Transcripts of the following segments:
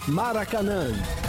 Maracanã.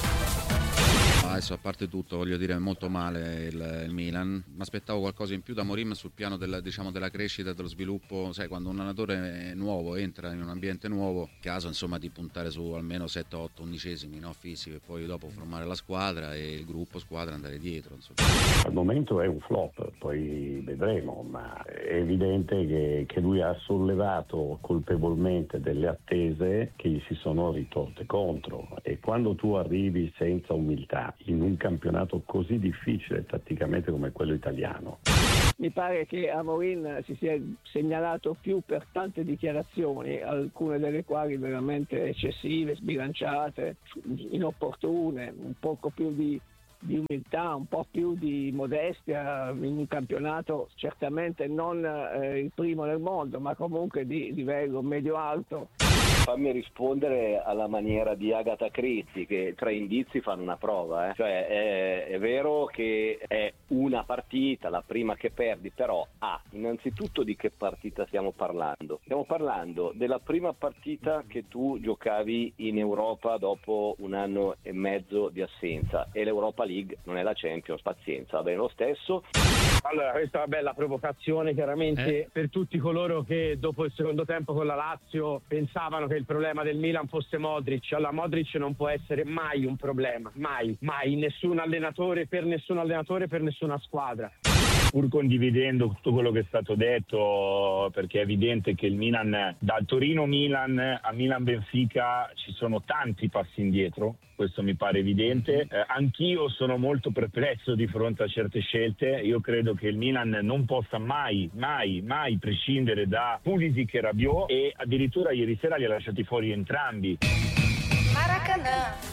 Adesso, a parte tutto, voglio dire, molto male il Milan. Mi aspettavo qualcosa in più da Mourinho sul piano della crescita e dello sviluppo. Sai, quando un allenatore nuovo entra in un ambiente nuovo, caso insomma di puntare su almeno 7, 8, 11esimi, no, fisico, e poi dopo formare la squadra e il gruppo squadra andare dietro, insomma. Al momento è un flop, poi vedremo, ma è evidente che lui ha sollevato colpevolmente delle attese che gli si sono ritorte contro, e quando tu arrivi senza umiltà in un campionato così difficile tatticamente come quello italiano. Mi pare che Amorin si sia segnalato più per tante dichiarazioni, alcune delle quali veramente eccessive, sbilanciate, inopportune, un poco più di umiltà, un po' più di modestia in un campionato certamente non il primo nel mondo, ma comunque di livello medio-alto. Fammi rispondere alla maniera di Agatha Christie, che 3 indizi fanno una prova, Cioè è vero che è una partita, la prima che perdi, però innanzitutto di che partita stiamo parlando? Stiamo parlando della prima partita che tu giocavi in Europa dopo 1 anno e mezzo di assenza, e l'Europa League non è la Champions, pazienza, va bene lo stesso. Allora, questa è una bella provocazione chiaramente per tutti coloro che dopo il secondo tempo con la Lazio pensavano che il problema del Milan fosse Modric. Allora, Modric non può essere mai un problema, mai, nessun allenatore, per nessuna squadra. Pur condividendo tutto quello che è stato detto, perché è evidente che il Milan, dal Torino-Milan a Milan-Benfica ci sono tanti passi indietro, questo mi pare evidente. Anch'io sono molto perplesso di fronte a certe scelte. Io credo che il Milan non possa mai prescindere da Pulisic e Rabiot, e addirittura ieri sera li ha lasciati fuori entrambi. Maracanã.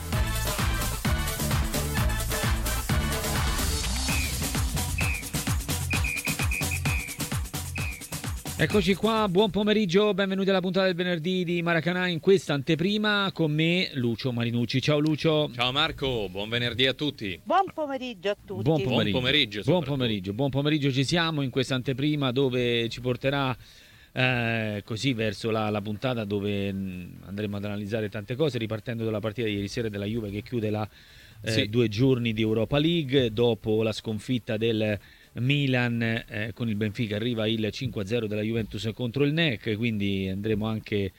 Eccoci qua, buon pomeriggio, benvenuti alla puntata del venerdì di Maracanã, in questa anteprima con me Lucio Marinucci. Ciao Lucio. Ciao Marco, buon venerdì a tutti. Buon pomeriggio a tutti. Buon pomeriggio. Buon pomeriggio, ci siamo in questa anteprima dove ci porterà così verso la puntata dove andremo ad analizzare tante cose, ripartendo dalla partita di ieri sera della Juve che chiude 2 giorni di Europa League dopo la sconfitta del Milan con il Benfica. Arriva il 5-0 della Juventus contro il NEC, quindi andremo anche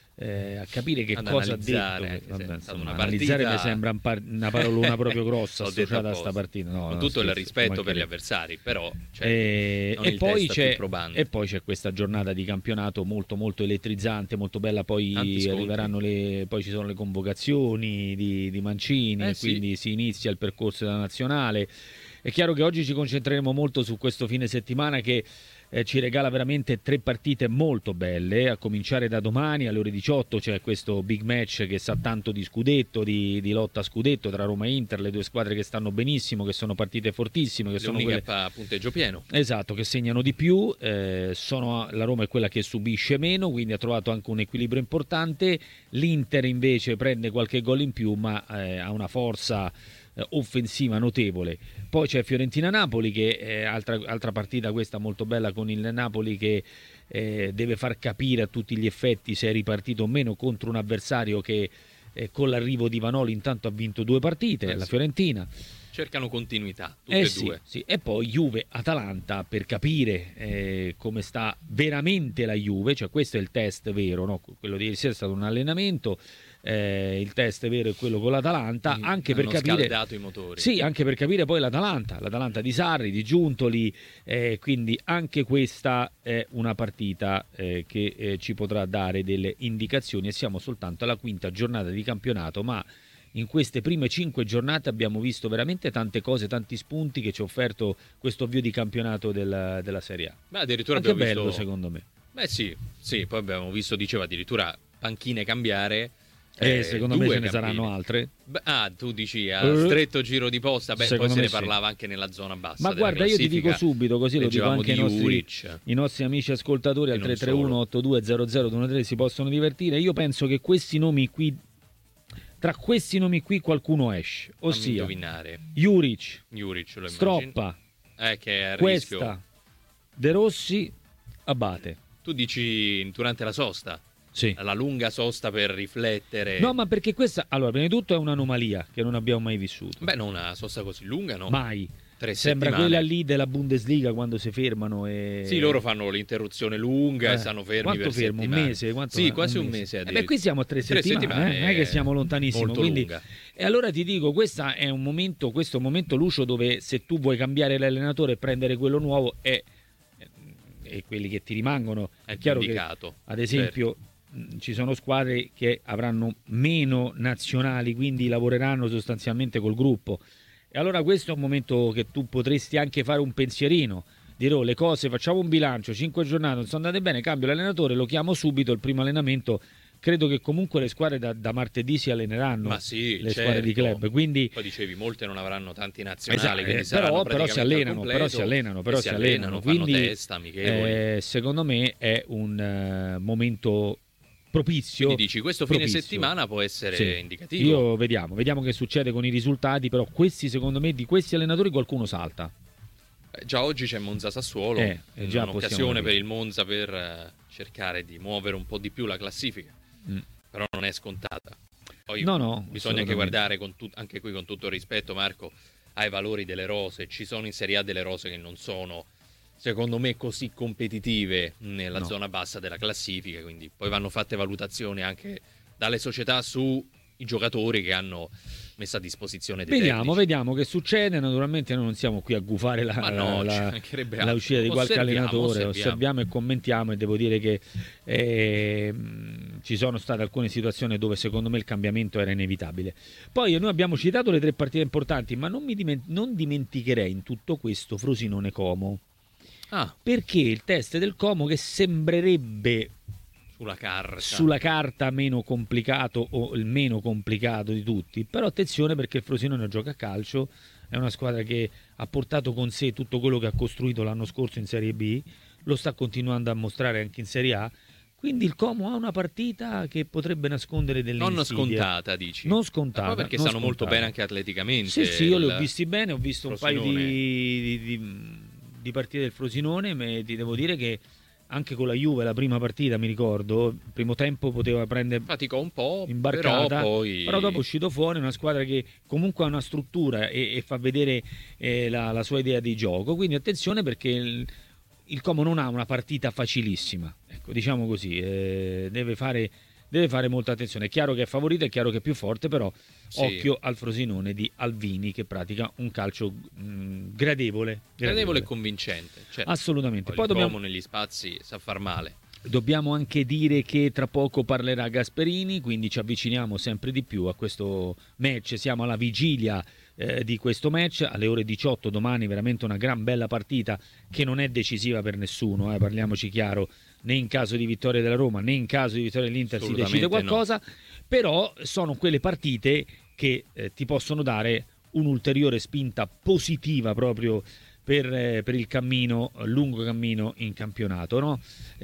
a capire che cosa ha detto. Analizzare mi sembra una parolona proprio grossa associata a sta partita, con tutto il rispetto per gli avversari, però e poi c'è questa giornata di campionato molto molto elettrizzante, molto bella. Poi arriveranno poi ci sono le convocazioni di Mancini, quindi si inizia il percorso della nazionale. È chiaro che oggi ci concentreremo molto su questo fine settimana che ci regala veramente 3 partite molto belle, a cominciare da domani alle ore 18 c'è questo big match che sa tanto di scudetto, di lotta a scudetto tra Roma e Inter, le 2 squadre che stanno benissimo, che sono partite fortissime, che sono quelle a punteggio pieno. Esatto, che segnano di più, la Roma è quella che subisce meno, quindi ha trovato anche un equilibrio importante. L'Inter invece prende qualche gol in più, ma ha una forza offensiva notevole. Poi c'è Fiorentina-Napoli che è altra partita, questa molto bella, con il Napoli che deve far capire a tutti gli effetti se è ripartito o meno contro un avversario che con l'arrivo di Vanoli intanto ha vinto 2 partite, la Fiorentina. Cercano continuità, tutte e due. Sì. E poi Juve-Atalanta, per capire come sta veramente la Juve, cioè questo è il test vero, no? Quello di ieri sera è stato un allenamento, il test vero è quello con l'Atalanta, anche per capire, scaldato i motori. Sì, anche per capire poi l'Atalanta di Sarri, di Giuntoli, quindi anche questa è una partita che ci potrà dare delle indicazioni, e siamo soltanto alla 5ª giornata di campionato, ma in queste prime 5 giornate abbiamo visto veramente tante cose, tanti spunti che ci ha offerto questo avvio di campionato della Serie A. Ma addirittura anche abbiamo bello visto... secondo me. Beh sì, poi abbiamo visto, diceva addirittura panchine cambiare. Secondo me ce ne saranno altre. Tu dici a stretto giro di posta. Beh, poi se ne parlava anche nella zona bassa. Ma guarda, io ti dico subito, così lo dico anche ai nostri amici ascoltatori al 331-8200-213 si possono divertire. Io penso che questi nomi qui, tra questi nomi qui qualcuno esce, ossia Juric, Stroppa, che è Cuesta, De Rossi, Abate. Tu dici durante la sosta? la lunga sosta per riflettere. No, ma perché questa, allora, prima di tutto è un'anomalia che non abbiamo mai vissuto. Beh, non una sosta così lunga, no? Mai. 3 Sembra settimane. quella lì della Bundesliga quando si fermano e... Sì, loro fanno l'interruzione lunga e stanno fermi quanto per fermo? settimane. Un mese? Sì, quasi un mese. Beh, qui siamo a 3 settimane, non è che siamo lontanissimo. Molto quindi... lunga. E allora ti dico, questo è un momento Lucio, dove se tu vuoi cambiare l'allenatore e prendere quello nuovo e quelli che ti rimangono, è chiaro indicato, che, ad esempio, ci sono squadre che avranno meno nazionali, quindi lavoreranno sostanzialmente col gruppo. E allora questo è un momento che tu potresti anche fare un pensierino, dire le cose, facciamo un bilancio, 5 giornate non sono andate bene, cambio l'allenatore, lo chiamo subito, il primo allenamento. Credo che comunque le squadre da martedì si alleneranno, ma sì, le squadre di club. Quindi... Poi dicevi, molte non avranno tanti nazionali, quindi però si allenano, quindi fanno testa, amichevoli. Secondo me è un momento propizio. Quindi dici, questo fine settimana può essere indicativo. Io vediamo che succede con i risultati, però questi, secondo me, di questi allenatori qualcuno salta. Già oggi c'è Monza-Sassuolo, già un'occasione per il Monza per cercare di muovere un po' di più la classifica, però non è scontata. Poi bisogna anche guardare, anche qui con tutto il rispetto, Marco, ai valori delle rose. Ci sono in Serie A delle rose che non sono, secondo me, così competitive nella zona bassa della classifica, quindi poi vanno fatte valutazioni anche dalle società sui giocatori che hanno messo a disposizione dei tecnici. Vediamo che succede. Naturalmente noi non siamo qui a gufare l'uscita di qualche allenatore, osserviamo e commentiamo, e devo dire che ci sono state alcune situazioni dove secondo me il cambiamento era inevitabile. Poi noi abbiamo citato le 3 partite importanti, ma non dimenticherei in tutto questo Frosinone-Como. Perché il test del Como, che sembrerebbe sulla carta meno complicato o il meno complicato di tutti, però attenzione, perché il Frosinone gioca a calcio, è una squadra che ha portato con sé tutto quello che ha costruito l'anno scorso in Serie B, lo sta continuando a mostrare anche in Serie A, quindi il Como ha una partita che potrebbe nascondere delle non insidie. Scontata, dici? Non scontata. Ma perché stanno molto bene anche atleticamente. Sì, io li ho visti bene, ho visto Frosinone. Un paio di partite del Frosinone, ma ti devo dire che anche con la Juve la prima partita, mi ricordo, il primo tempo poteva prendere, faticò un po', imbarcata, però dopo è uscito fuori una squadra che comunque ha una struttura e fa vedere la sua idea di gioco, quindi attenzione, perché il Como non ha una partita facilissima, ecco, diciamo così, deve fare molta attenzione. È chiaro che è favorito, è chiaro che è più forte, però occhio al Frosinone di Alvini, che pratica un calcio gradevole e convincente, certo. Assolutamente. Poi dobbiamo negli spazi sa far male. Dobbiamo anche dire che tra poco parlerà Gasperini, quindi ci avviciniamo sempre di più a questo match. Siamo alla vigilia di questo match alle ore 18 domani, veramente una gran bella partita che non è decisiva per nessuno, parliamoci chiaro, né in caso di vittoria della Roma né in caso di vittoria dell'Inter si decide qualcosa, però sono quelle partite che ti possono dare un'ulteriore spinta positiva proprio per il lungo cammino in campionato, no?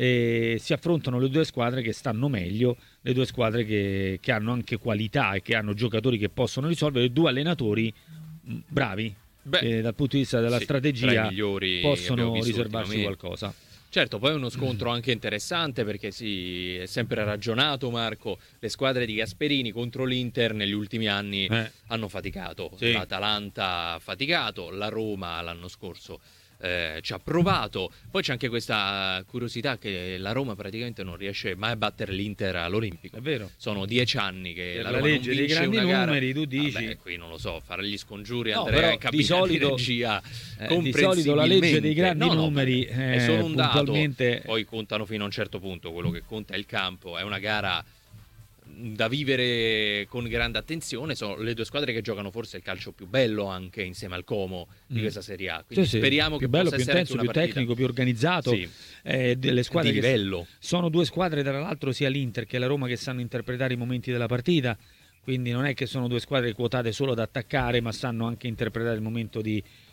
Si affrontano le 2 squadre che stanno meglio, le 2 squadre che hanno anche qualità e che hanno giocatori che possono risolvere, 2 allenatori bravi dal punto di vista della strategia, possono riservarsi qualcosa. Certo, poi è uno scontro anche interessante, perché sì, è sempre ragionato, Marco, le squadre di Gasperini contro l'Inter negli ultimi anni hanno faticato, l'Atalanta ha faticato, la Roma l'anno scorso ci ha provato, poi c'è anche questa curiosità che la Roma praticamente non riesce mai a battere l'Inter all'Olimpico. È vero. Sono 10 anni che la Roma legge non vince dei grandi una gara. numeri, tu dici. Vabbè, qui non lo so, fare gli scongiuri, no, Andrea, in cabina di regia, di solito la legge dei grandi numeri è solo un dato, puntualmente... poi contano fino a un certo punto, quello che conta è il campo, è una gara da vivere con grande attenzione. Sono le 2 squadre che giocano forse il calcio più bello anche insieme al Como di questa Serie A, quindi speriamo più che bello, possa più essere intenso, anche più una tecnico, più organizzato, delle squadre di livello. Sono 2 squadre, tra l'altro, sia l'Inter che la Roma, che sanno interpretare i momenti della partita, quindi non è che sono 2 squadre quotate solo ad attaccare, ma sanno anche interpretare il momento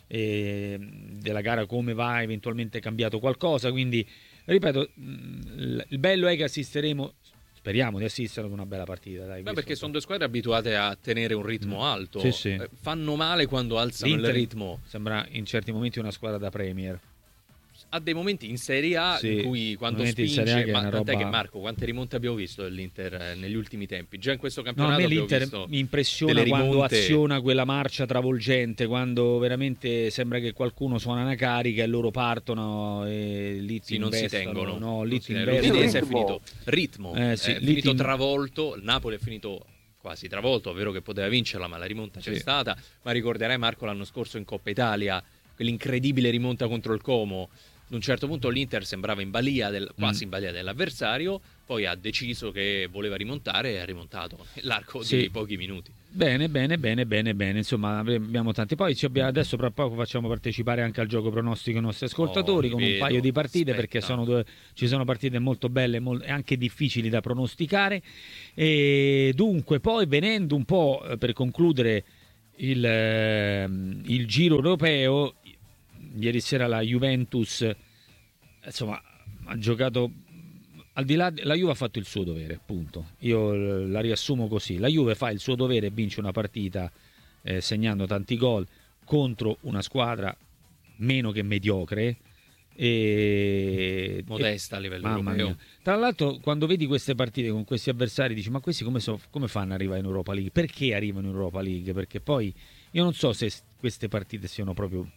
della gara, come va eventualmente cambiato qualcosa. Quindi ripeto, il bello è che speriamo di assistere ad una bella partita. Perché sono 2 squadre abituate a tenere un ritmo alto. Sì. Fanno male quando alzano l'Inter il ritmo. Sembra in certi momenti una squadra da Premier. ha dei momenti in Serie A in cui quando spinge, ma tant'è che Marco, quante rimonte abbiamo visto dell'Inter negli ultimi tempi? Già in questo campionato a me l'Inter mi impressiona quando aziona quella marcia travolgente, quando veramente sembra che qualcuno suona una carica e loro partono e lì non si tengono. No, lì l'Udinese è finito ritmo, è finito travolto, il Napoli è finito quasi travolto, è vero che poteva vincerla, ma la rimonta c'è stata. Ma ricorderai, Marco, l'anno scorso in Coppa Italia, quell'incredibile rimonta contro il Como. Ad un certo punto l'Inter sembrava in balia quasi in balia dell'avversario, poi ha deciso che voleva rimontare e ha rimontato nell'arco di pochi minuti. Bene. Insomma, abbiamo tanti. Poi adesso tra poco facciamo partecipare anche al gioco pronostico i nostri ascoltatori con un paio di partite, perché ci sono partite molto belle e anche difficili da pronosticare. E dunque, poi venendo un po' per concludere il giro europeo, ieri sera la Juventus, insomma, ha giocato, al di là, la Juve ha fatto il suo dovere, punto. Io la riassumo così: la Juve fa il suo dovere e vince una partita segnando tanti gol contro una squadra meno che mediocre e modesta a livello europeo. Tra l'altro, quando vedi queste partite con questi avversari dici: ma questi come fanno ad arrivare in Europa League? Perché arrivano in Europa League? Perché poi io non so se queste partite siano proprio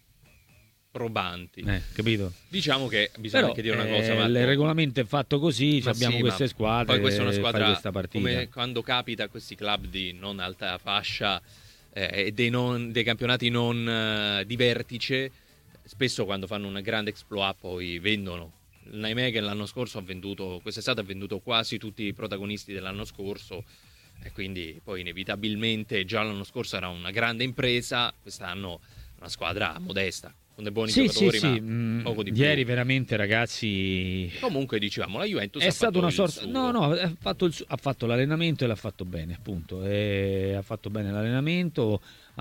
probanti, capito? Diciamo che bisogna anche dire una cosa, Marco. Il regolamento è fatto così, abbiamo queste squadre, poi questa è una squadra questa partita. Come quando capita a questi club di non alta fascia e dei campionati non di vertice, spesso quando fanno un grande exploit poi vendono. Il Nijmegen l'anno scorso quest'estate ha venduto quasi tutti i protagonisti dell'anno scorso, e quindi poi inevitabilmente già l'anno scorso era una grande impresa, quest'anno una squadra modesta con dei buoni giocatori, ma poco di più. Ieri veramente, ragazzi, comunque dicevamo, la Juventus è stata una sorta suo. Ha fatto l'allenamento e l'ha fatto bene, appunto, ha fatto bene l'allenamento,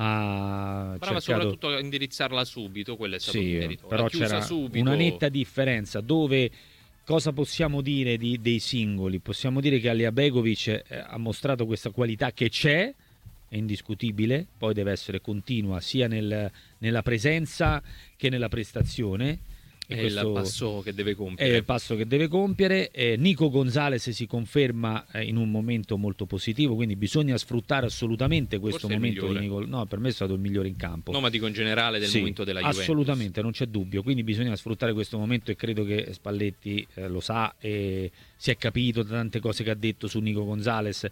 brava soprattutto a indirizzarla subito, quello è stato il merito. Però c'era una netta differenza. Dove cosa possiamo dire dei singoli? Possiamo dire che Aliabegovic ha mostrato questa qualità che c'è, è indiscutibile, poi deve essere continua sia nella presenza che nella prestazione. È il passo che deve compiere. È il passo che deve compiere. Nico Gonzalez si conferma in un momento molto positivo, quindi bisogna sfruttare assolutamente questo momento di Nico. No, per me è stato il migliore in campo. No, ma dico in generale del momento della Juventus. Assolutamente, non c'è dubbio. Quindi bisogna sfruttare questo momento, e credo che Spalletti lo sa e si è capito da tante cose che ha detto su Nico Gonzalez.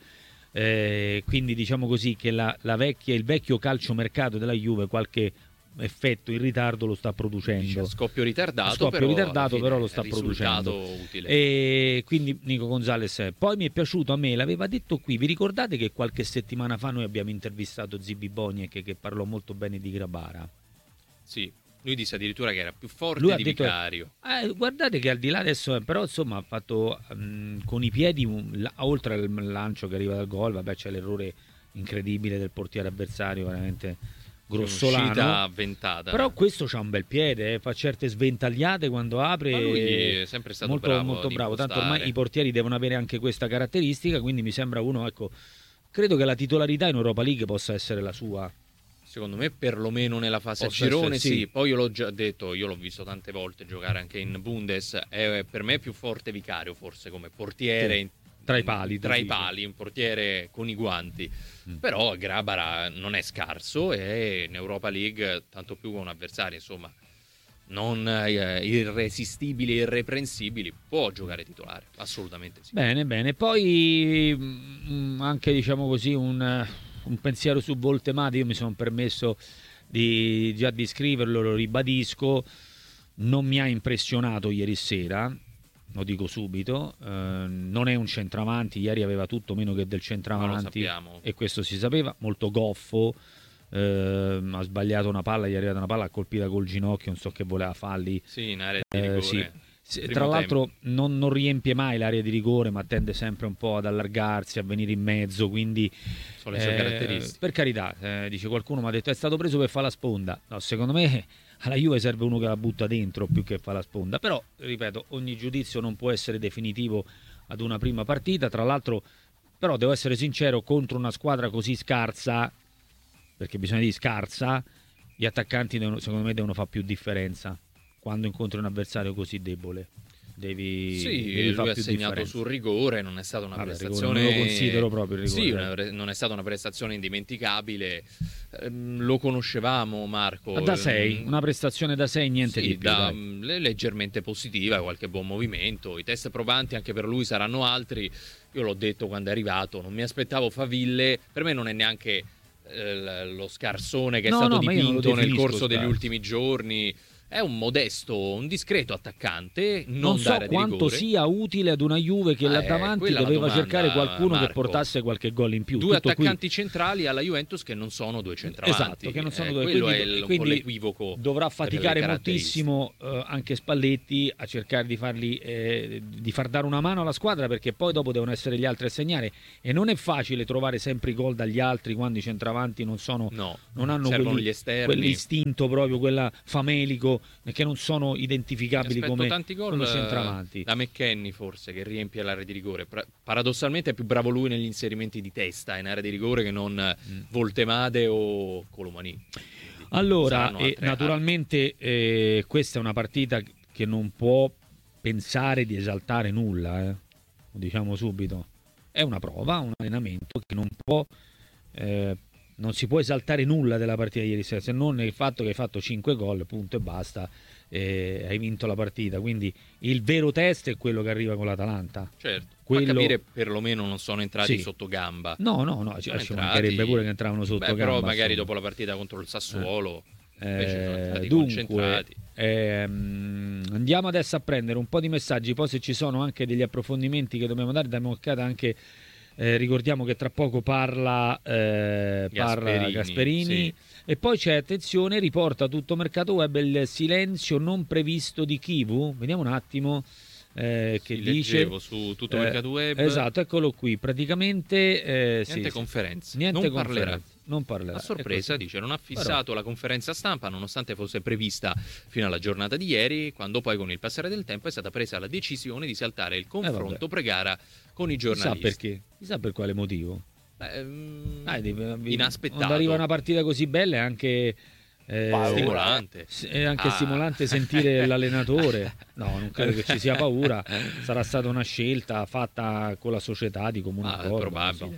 Quindi diciamo così che il vecchio calciomercato della Juve qualche effetto in ritardo lo sta producendo. A scoppio ritardato, però lo sta producendo. Utile. E quindi Nico Gonzalez poi mi è piaciuto, a me l'aveva detto qui, vi ricordate che qualche settimana fa noi abbiamo intervistato Zibi Boniek che parlò molto bene di Grabara? Sì, lui disse addirittura che era più forte di Vicario. Guardate che al di là adesso, però insomma ha fatto con i piedi, oltre al lancio che arriva dal gol, vabbè, c'è l'errore incredibile del portiere avversario, veramente grossolano, un'uscita avventata. Però questo c'ha un bel piede, fa certe sventagliate quando apre. Ma lui è sempre stato molto bravo. Tanto ormai i portieri devono avere anche questa caratteristica, quindi mi sembra uno, credo che la titolarità in Europa League possa essere la sua. Secondo me perlomeno nella fase a girone sì. Poi io l'ho già detto, io l'ho visto tante volte giocare anche in Bundes, per me è più forte Vicario forse come portiere, tra i pali, un portiere con i guanti. Però Grabara non è scarso e in Europa League tanto più con avversari insomma non irresistibili, irreprensibili, può giocare titolare, assolutamente sì. Bene, poi anche diciamo così un pensiero su Voltemade. Io mi sono permesso di scriverlo, lo ribadisco, non mi ha impressionato ieri sera, lo dico subito, non è un centravanti, ieri aveva tutto meno che del centravanti, e questo si sapeva, molto goffo, ha sbagliato una palla, gli è arrivata una palla colpita col ginocchio, non so che voleva farli. Sì, in area di rigore. Sì. Tra l'altro non riempie mai l'area di rigore, ma tende sempre un po' ad allargarsi, a venire in mezzo, quindi sono le sue caratteristiche. Per carità, dice qualcuno mi ha detto è stato preso per fare la sponda. No, secondo me alla Juve serve uno che la butta dentro più che fa la sponda, però ripeto, ogni giudizio non può essere definitivo ad una prima partita. Tra l'altro però devo essere sincero, contro una squadra così scarsa, perché bisogna dire scarsa, gli attaccanti secondo me devono fare più differenza. quando incontri un avversario così debole. Devi lui ha segnato sul rigore, non è stata una prestazione, non lo considero proprio il sì, rigore. non è stata una prestazione indimenticabile. Lo conoscevamo, Marco, da 6, una prestazione da 6, niente di più, leggermente positiva, qualche buon movimento. I test provanti anche per lui saranno altri. Io l'ho detto quando è arrivato, non mi aspettavo faville, per me non è neanche lo scarsone che è stato dipinto nel corso degli ultimi giorni. È un modesto, un discreto attaccante, non so dare quanto rigore. sia utile ad una Juve che là davanti doveva cercare qualcuno, Marco, che portasse qualche gol in più. Due attaccanti centrali alla Juventus che non sono due centravanti. Esatto, che non sono due. Quello è un po' l'equivoco. Dovrà faticare moltissimo anche Spalletti a cercare di far dare una mano alla squadra, perché poi dopo devono essere gli altri a segnare e non è facile trovare sempre i gol dagli altri quando i centravanti non hanno quell'istinto proprio, quella famelico, che non sono identificabili come centravanti. Da McKennie forse, che riempie l'area di rigore. Paradossalmente è più bravo lui negli inserimenti di testa in area di rigore che non Voltemade o Colomani. Allora, naturalmente questa è una partita che non può pensare di esaltare nulla, lo diciamo subito. È una prova, un allenamento che non si può esaltare nulla della partita di ieri sera, se non il fatto che hai fatto 5 gol, punto e basta, hai vinto la partita. Quindi il vero test è quello che arriva con l'Atalanta. Certo, fa capire perlomeno non sono entrati sotto gamba. No, ci mancherebbe pure che entravano sotto gamba. Però magari dopo la partita contro il Sassuolo invece sono stati concentrati. Andiamo adesso a prendere un po' di messaggi, poi se ci sono anche degli approfondimenti che dobbiamo dare, diamo un'occhiata anche. Ricordiamo che tra poco parla Gasperini sì. E poi c'è, attenzione, riporta Tutto Mercato Web il silenzio non previsto di Chivu. Vediamo un attimo che dice. Leggevo su Tutto Mercato Web. Esatto, eccolo qui. Praticamente niente conferenze. Non parlerà. A sorpresa, dice, non ha fissato la conferenza stampa nonostante fosse prevista fino alla giornata di ieri, quando poi con il passare del tempo è stata presa la decisione di saltare il confronto pre-gara con i giornalisti. Chissà perché? Chissà per quale motivo? Inaspettato. Quando arriva una partita così bella è anche stimolante. È anche stimolante sentire l'allenatore. No, non credo che ci sia paura. Sarà stata una scelta fatta con la società di comune accordo. È probabile.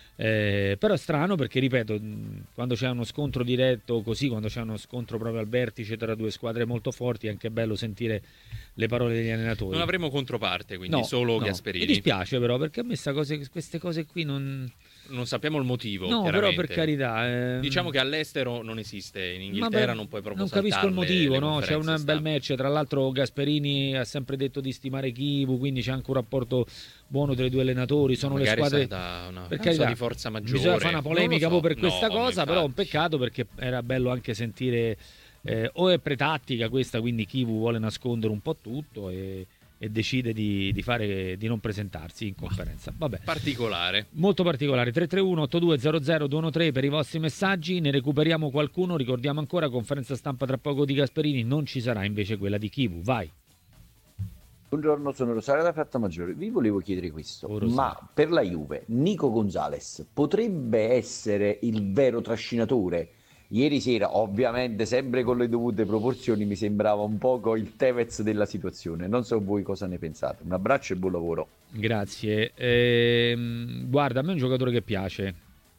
Però è strano perché, ripeto, quando c'è uno scontro diretto così, quando c'è uno scontro proprio al vertice tra due squadre molto forti, è anche bello sentire le parole degli allenatori. Non avremo controparte, quindi solo Gasperini. Mi dispiace però, perché a me queste cose qui non sappiamo il motivo. No, però per carità. Diciamo che all'estero non esiste, in Inghilterra non puoi proprio non capisco il motivo, no? C'è un bel match, tra l'altro Gasperini ha sempre detto di stimare Chivu, quindi c'è anche un rapporto buono tra i due allenatori, sono magari le squadre per carità, di forza maggiore. Bisogna fare una polemica per questa cosa, però è un peccato perché era bello anche sentire o è pretattica questa, quindi Chivu vuole nascondere un po' tutto e decide di non presentarsi in conferenza. Vabbè. Particolare. Molto particolare. 331-8200-213 per i vostri messaggi, ne recuperiamo qualcuno. Ricordiamo ancora, conferenza stampa tra poco di Gasperini, non ci sarà invece quella di Chivu. Vai. Buongiorno, sono Rosario da Frattamaggiore. Vi volevo chiedere questo, ma per la Juve Nico Gonzalez potrebbe essere il vero trascinatore? Ieri sera, ovviamente sempre con le dovute proporzioni, mi sembrava un poco il Tevez della situazione. Non so voi cosa ne pensate. Un abbraccio e buon lavoro. Grazie. Guarda, a me è un giocatore che piace.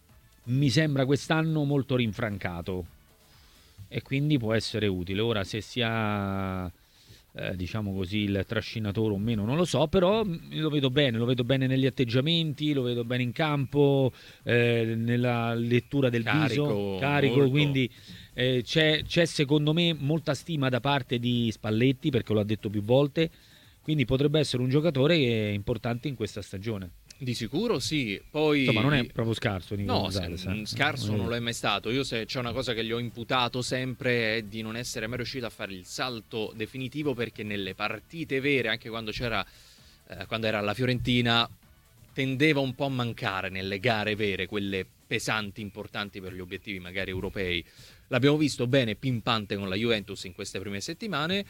Mi sembra quest'anno molto rinfrancato e quindi può essere utile. Ora, se sia diciamo così il trascinatore o meno non lo so, però lo vedo bene negli atteggiamenti, lo vedo bene in campo, nella lettura del viso, carico, molto. Quindi c'è secondo me molta stima da parte di Spalletti, perché lo ha detto più volte, quindi potrebbe essere un giocatore importante in questa stagione. Di sicuro sì, poi insomma non è proprio scarso Nico Gonzalez, scarso non lo è mai stato. Io, se c'è una cosa che gli ho imputato sempre, è di non essere mai riuscito a fare il salto definitivo, perché nelle partite vere, anche quando era alla Fiorentina, tendeva un po' a mancare nelle gare vere, quelle pesanti, importanti per gli obiettivi magari europei. L'abbiamo visto bene pimpante con la Juventus in queste prime settimane.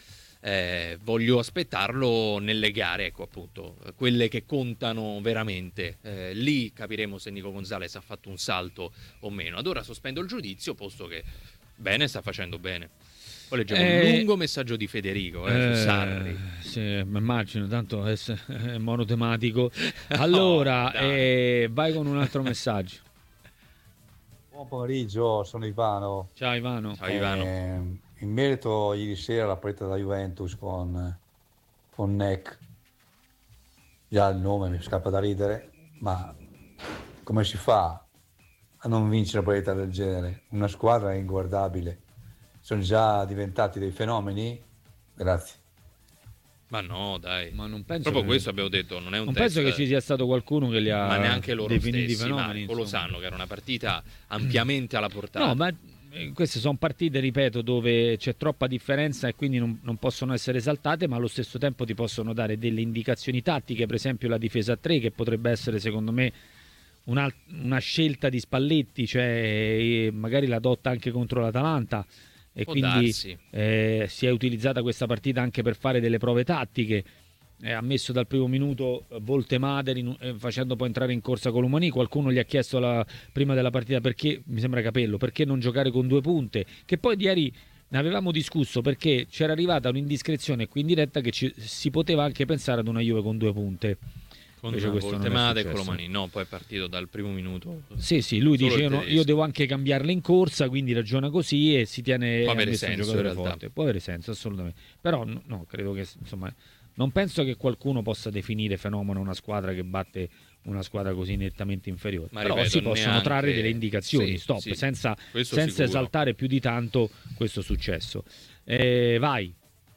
Voglio aspettarlo nelle gare, ecco, appunto, quelle che contano veramente. Lì capiremo se Nico Gonzalez ha fatto un salto o meno. Ad ora sospendo il giudizio, posto che bene, sta facendo bene. Poi leggevo un lungo messaggio di Federico su Sarri. Sì, immagino, tanto è monotematico. Allora, vai con un altro messaggio. Buon pomeriggio, sono Ivano. Ciao Ivano. Ciao Ivano. In merito ieri sera alla partita della Juventus con Neck, già il nome mi scappa da ridere, ma come si fa a non vincere una partita del genere? Una squadra inguardabile. Sono già diventati dei fenomeni? Grazie. Ma no, dai. Ma non penso proprio che... questo abbiamo detto, non è un non test. penso che ci sia stato qualcuno che li ha, ma neanche loro definiti stessi, fenomeni. Marco, lo sanno che era una partita ampiamente alla portata. No, ma queste sono partite, ripeto, dove c'è troppa differenza e quindi non possono essere esaltate, ma allo stesso tempo ti possono dare delle indicazioni tattiche, per esempio la difesa a 3, che potrebbe essere secondo me una scelta di Spalletti, cioè magari la adotta anche contro l'Atalanta. E può quindi darsi. Si è utilizzata questa partita anche per fare delle prove tattiche. Ha messo dal primo minuto Voltemade facendo poi entrare in corsa Colomani. Qualcuno gli ha chiesto prima della partita perché, mi sembra Capello, perché non giocare con 2 punte, che poi ieri ne avevamo discusso perché c'era arrivata un'indiscrezione qui in diretta che si poteva anche pensare ad una Juve con 2 punte. Con Voltemade e Colomani, no, poi è partito dal primo minuto. Sì, lui dice io devo anche cambiarle in corsa, quindi ragiona così e si tiene può avere senso, in realtà. Forte. Può avere senso, assolutamente. Però no, credo che insomma non penso che qualcuno possa definire fenomeno una squadra che batte una squadra così nettamente inferiore. Ma però ripeto, si possono trarre delle indicazioni, senza esaltare più di tanto questo successo. Vai.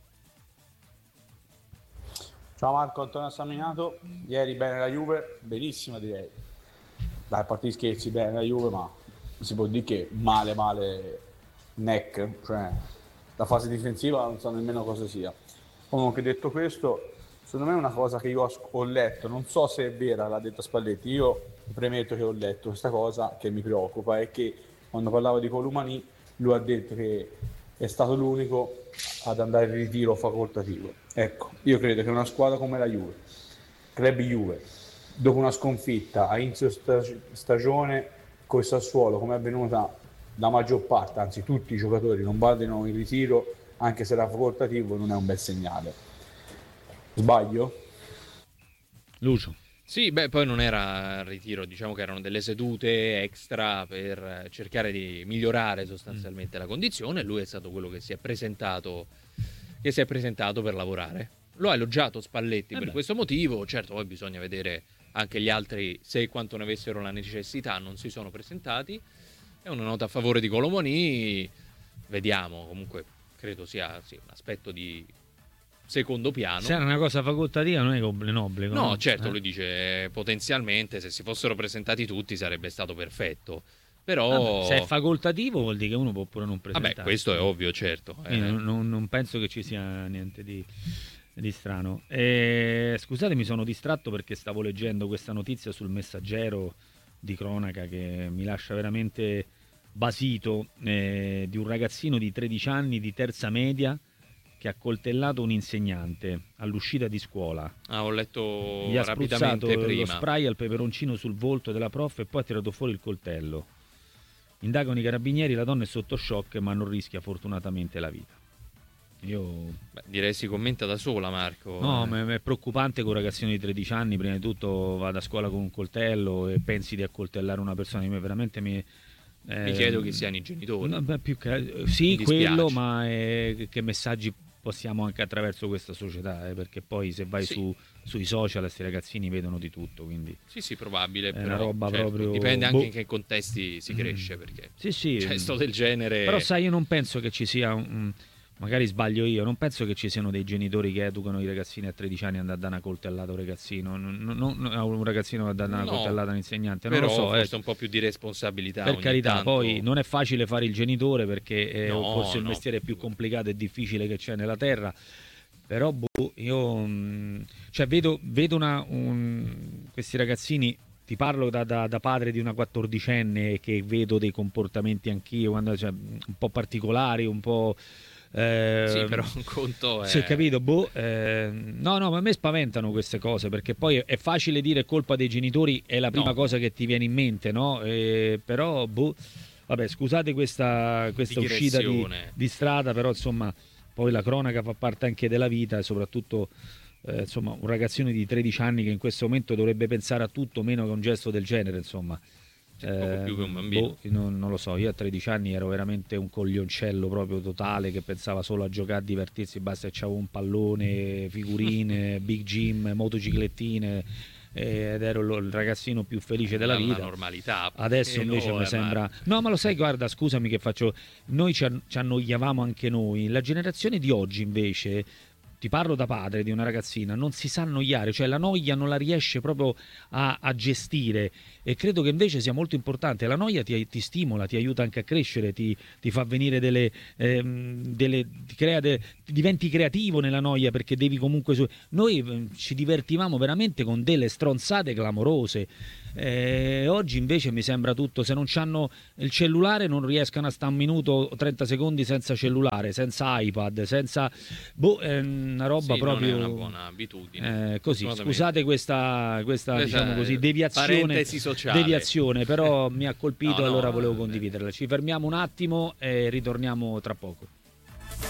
Ciao Marco, Antonio Saminato. Ieri bene la Juve, benissima direi. Dai, a parte gli scherzi, bene la Juve, ma si può dire che male Neck, cioè la fase difensiva non so nemmeno cosa sia. Comunque, detto questo, secondo me è una cosa che io ho letto, non so se è vera, l'ha detta Spalletti, io premetto che ho letto questa cosa che mi preoccupa, è che quando parlavo di Colomani lui ha detto che è stato l'unico ad andare in ritiro facoltativo. Ecco, io credo che una squadra come la Juve, Club Juve, dopo una sconfitta a inizio stagione col Sassuolo, come è avvenuta la maggior parte, anzi tutti i giocatori non vadano in ritiro, anche se era facoltativo, non è un bel segnale. Sbaglio? Lucio. Sì, poi non era il ritiro, diciamo che erano delle sedute extra per cercare di migliorare sostanzialmente la condizione. Lui è stato quello che si è presentato per lavorare. Lo ha elogiato Spalletti per questo motivo. Certo, poi bisogna vedere anche gli altri, se e quanto ne avessero la necessità, non si sono presentati. È una nota a favore di Colomani, vediamo, comunque credo sia un aspetto di secondo piano. Se era una cosa facoltativa non è un obbligo. No, certo, lui dice potenzialmente se si fossero presentati tutti sarebbe stato perfetto. Però se è facoltativo vuol dire che uno può pure non presentarsi. Vabbè, questo è ovvio, certo. Non penso che ci sia niente di strano. Scusate, mi sono distratto perché stavo leggendo questa notizia sul Messaggero di cronaca che mi lascia veramente basito, di un ragazzino di 13 anni di terza media che ha coltellato un insegnante all'uscita di scuola. Ho letto gli ha rapidamente spruzzato prima lo spray al peperoncino sul volto della prof e poi ha tirato fuori il coltello. Indagano i carabinieri, la donna è sotto shock ma non rischia fortunatamente la vita. Direi si commenta da sola, Marco. No, ma è preoccupante che un ragazzino di 13 anni prima di tutto vada a scuola con un coltello e pensi di accoltellare una persona. Veramente mi chiedo chi siano i genitori. No, più che, sì, quello, ma che messaggi possiamo anche attraverso questa società, perché poi se vai sui social questi ragazzini vedono di tutto, quindi sì, probabile, è però, una roba proprio dipende anche in che contesti si cresce, perché gesto del genere. Però sai, io non penso che ci sia magari sbaglio io, non penso che ci siano dei genitori che educano i ragazzini a 13 anni a andare a dare una coltellata a un ragazzino, a un ragazzino a dare una coltellata a un insegnante, non però lo so, forse un po' più di responsabilità per ogni carità, tanto. poi non è facile fare il genitore perché forse il mestiere più complicato e difficile che c'è nella terra, però io vedo questi ragazzini, ti parlo da padre di una 14enne che vedo dei comportamenti anch'io quando, un po' particolari, un po'... sì, però un conto è... Sì, ho capito, no, ma a me spaventano queste cose, perché poi è facile dire colpa dei genitori, è la prima cosa che ti viene in mente, no? Però, Vabbè, scusate questa uscita di strada, però insomma poi la cronaca fa parte anche della vita e soprattutto insomma un ragazzino di 13 anni che in questo momento dovrebbe pensare a tutto meno che a un gesto del genere, insomma. Poco più che un bambino. Non lo so, io a 13 anni ero veramente un coglioncello proprio totale che pensava solo a giocare, a divertirsi, basta che c'avevo un pallone, figurine, Big Gym, motociclettine, ed ero il ragazzino più felice della vita. La normalità. Adesso invece mi sembra... No, ma lo sai, guarda, scusami che faccio... Noi ci annoiavamo anche noi. La generazione di oggi invece... Ti parlo da padre di una ragazzina, non si sa annoiare, cioè la noia non la riesce proprio a gestire, e credo che invece sia molto importante. La noia ti stimola, ti aiuta anche a crescere, ti fa venire diventi creativo nella noia, perché devi comunque... Noi ci divertivamo veramente con delle stronzate clamorose. Oggi invece mi sembra tutto, se non c'hanno il cellulare non riescono a stare un minuto o 30 secondi senza cellulare, senza iPad, senza una roba proprio non è una buona abitudine. Così, scusate questa diciamo così deviazione, però mi ha colpito, allora volevo condividerla. Ci fermiamo un attimo e ritorniamo tra poco.